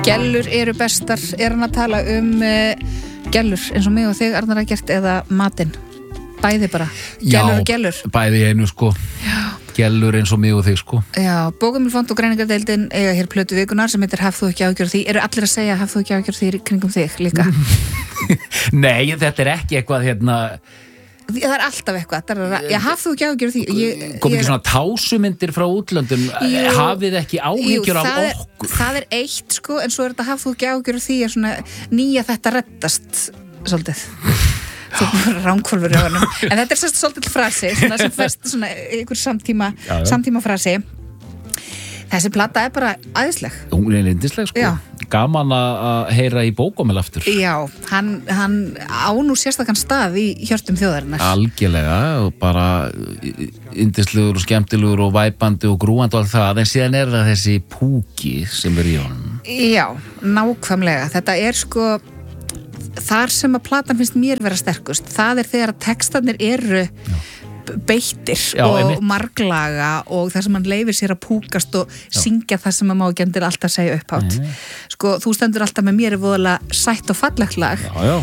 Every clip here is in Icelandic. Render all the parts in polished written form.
Gellur eru bestar, hann að tala gellur eins og mig og þig Arnar Eggert eða matinn? Bæði bara, gellur og gellur. Já, bæði í einu sko. Já. Gellur eins og mig og þig sko. Já, Bókamílfond og greiningardeildin eiga hér plötu vikunar sem heitir Haf þú ekki áhyggjur af því. Eru allir að segja Haf þú ekki áhyggjur af því kringum þig líka? Nei, þetta ekki eitthvað Það alltaf eitthvað. Haf þú ekki áhyggjur af því? Kom ekki svona tásumyndir frá útlöndum? Hafið ekki áhyggjur af okkur? Það eitt sko, en svo þetta Haf þú ekki áhyggjur af því er svona nýja þetta reddast svolítið. Ránkólfur í honum. En þetta sérst svolítið frasi sem fæst svona einhver samtíma frasi. Þessi plata bara æðisleg. Hún yndisleg sko. Já. Gaman að heyra í Bókamil aftur. Já, hann á nú sérstakann stað í hjörtum þjóðarinnar. Algjörlega og bara yndislegur og skemmtilegur og væpandi og grúandi og allt það, en síðan það þessi púki sem í honum. Já, nákvæmlega. Þetta sko þar sem að platan finnst mér vera sterkust, það þegar að textarnir eru beittir og marglaga og það sem hann leifir sér að púkast og syngja það sem að má ekki endur alltaf segja upphátt. Sko, þú stendur alltaf með mér voðalega sætt og fallegt lag. Já.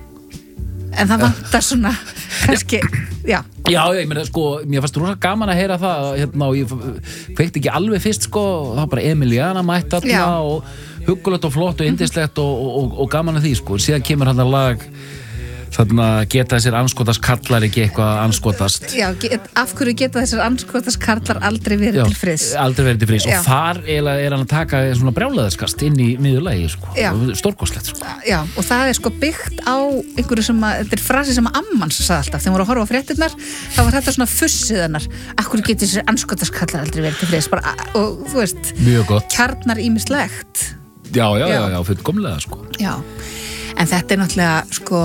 En það vantar svona, kannski, já. Já, ég meina, sko, mér fannst rosa gaman að heyra það, og ég kveikti ekki alveg fyrst, sko, það var bara Emiliana mætt þarna og huggulegt og flott og yndislegt og gaman að því, sko. Síðan kemur hann að lag, þarna geta þessir anskotast kallar ekki eitthvað anskotast. Já, af hverju geta þessir anskotast kallar aldrei verið til friðs? Aldrei verið til friðs. Og þar hann að taka svona brjálæðiskast inn í miðurlagi, sko. Stórkostlegt, sko. Já, og það sko byggt á einhverju þetta frasi sem að amman sagði alltaf. Þegar hún voru að horfa á fréttirnar, þá var þetta svona fussið hennar. Af hverju geta þessir anskotast kallar aldrei verið til friðs? Og þú veist, mjög gott. Kjarnar ýmislegt. Já, fullkomlega, sko. Já, en þetta náttúrulega, sko,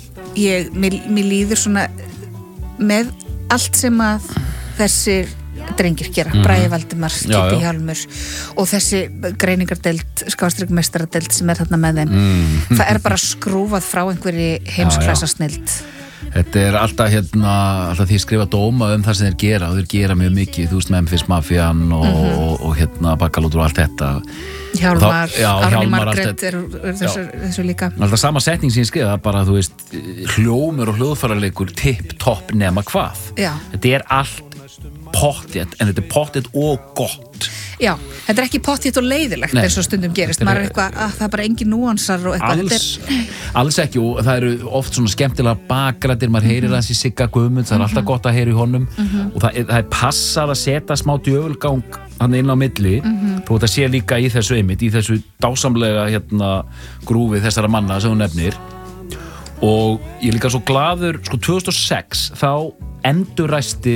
mér líður svona með allt sem að þessir drengir gera, Bragi Valdimar, Kitty Hjálmur og þessi greiningardeild, skástríkmeistaradeild sem þarna með þeim. Það bara skrúfað frá einhverju heimsklassa snild. Þetta alltaf alltaf því skrifa dóma það sem þeir gera og þeir gera mjög mikið, þú veist, Memphis Mafian og Bakalútur og allt þetta. Hjálmar, Árný Margrét þessu líka. Alltaf sama setning sem ég skrifa, bara, þú veist, hljómur og hljóðfærarleikur tipp-topp nema hvað. Já. Þetta allt pottþétt, en þetta pottþétt og gott. Já, þetta ekki pottþétt og leiðilegt eins og stundum gerist. Maður eitthvað, það bara engin núansar og eitthvað. Alls ekki, og það eru oft svona skemmtilega bakrættir, maður heyrir þessi Sigga Guðmunds, það alltaf gott að heyra í honum og það passar að setja smá djöfulgang hann inn á milli, þó þetta sé líka í þessu einmitt, í þessu dásamlega grúfi þessara manna sem hún nefnir. Og ég líka svo glaður, sko 2006 þá endurræsti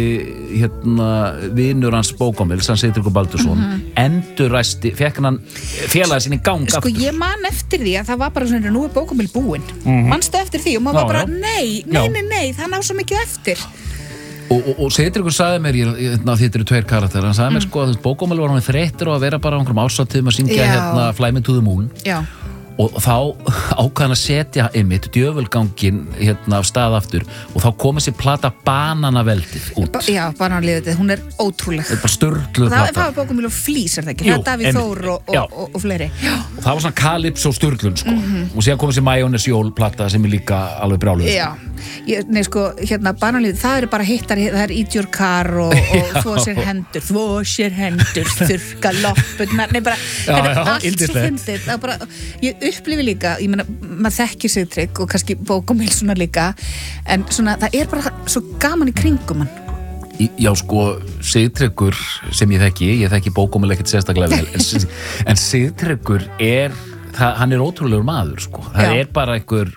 vinur hans Bókamils, hann Sigtryggur Baldursson, fekk hann félagi sinni í gang aftur. Sko ég man eftir því að það var bara svona, nú Bókamil búinn. Manstu eftir því og maður var bara, nei, það ná svo mikið eftir. Og Sigtryggur sagði mér, þetta eru tveir karakterar, hann sagði mér sko að Bókamil var hann þreyttur og að vera bara á einhverjum ásatíðum að syngja Fly Me to the Moon. Já. Og þá ákvað hann að setja einmitt djöfulgangin af stað aftur og þá kom þessi plata Bananaveldið út. Já, Bananaveldið, hún ótrúleg. Þetta bara sturluð plata. Það var Bókamil og Flís, það ekki? Það Davíð Þór og fleiri. Já. Og það var svona Calypso sturlun, sko. Og síðan kom þessi Majónes jólplata sem líka alveg brjáluð. Já. Nei, sko, Bananaveldið, það bara hittar, það Eat Your Car og þvó sér hendur, þurrka loppurnar. Nei, bara, þetta allt svo fyndið. Það bara, ég upplifi líka, ég meina, maður þekkir Sigtrygg og kannski Bókamil svona líka, en svona, það bara svo gaman í kringum hann. Já, sko, Sigtryggur sem ég þekki Bókamil ekkert sérstaklega vel, en Sigtryggur hann ótrúlegur maður, sko. Það bara einhver,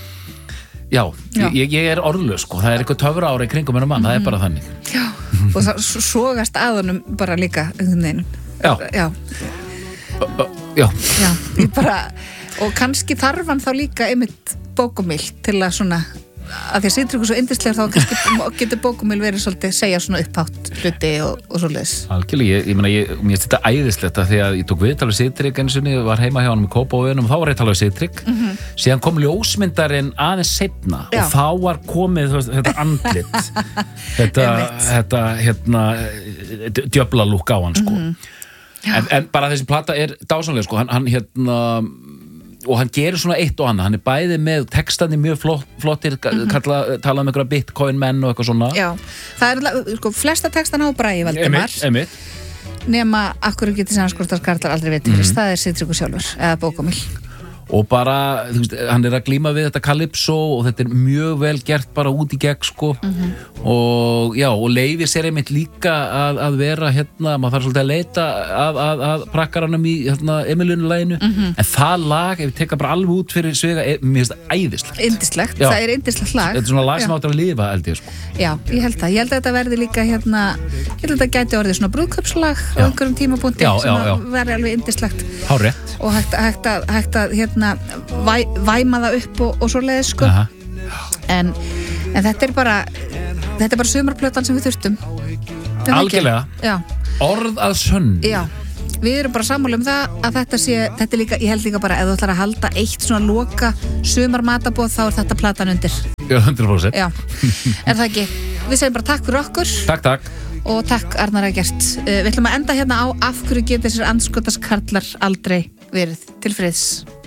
ég orðlaus, sko. Það einhver töfra ára í kringum hennar mann, það bara þannig. Já, og það sogast að honum bara líka, Já. Já, ég og kannski þarf hann þá líka einmitt Bókamil til að svona, að því að Sigtryggur svo yndislegur þá kannski getur Bókamil verið svolítið segja svona upphátt hluti og svoleiðis. Algjörlega, ég meina, mér finnst þetta æðislegt að því að ég tók viðtal við Sigtrygg einu sinni, var heima hjá honum í Kópavoginum og þá var ég að tala við Sigtrygg. Síðan kom ljósmyndarinn aðeins seinna og þá var komið þetta andlit, þetta djöflalúk á hann, sko. en bara þessi plata dásamlega sko, hann hérna og hann gerir svona eitt og annað, hann bæði með textandi mjög flottir talað um einhverja bitcoin menn og eitthvað svona. Já, það sko, flesta textan á Bragi Valdimar nema akkur getur samskortarskarlar aldrei veit fyrir, það Sigtryggur sjálfur eða Bókamil. Og bara, þú veist, hann að glíma við þetta Calypso og þetta mjög vel gert bara út í gegn, sko. Og já, og leyfir sér einmitt líka að vera hérna, maður þarf svolítið að leita að prakkaranum í hérna, Emilínu-laginu. En það lag, ef við tekka bara alveg út fyrir svega, mér finnst það æðislegt. Yndislegt, það yndislegt lag. Þetta svona lag sem áttur að lifa, held ég, sko. Já, ég held það. Ég held að þetta verði líka hérna, ég held að þetta gæti orðið svona brúðkaupslag á einhverjum tímapunkti sem verði alveg yndislegt. Hárrétt. Og hægt að hérna væma það upp og svoleiðis sko. En þetta er bara sumarplötan sem við þurftum. Algjörlega. Já. Orð að sönn. Já. Við erum bara sammála það að þetta er líka, ég held líka bara ef þú ætlar að halda eitt svona loka sumarmatabóð þá þetta platan undir. Já, 100%. Já. Er það ekki? Við segjum bara takk fyrir okkur. Takk. Og takk Arnar Eggert. Við ætlum að enda hérna á af hverju geta þessir andskotaskarlar aldrei verið til friðs.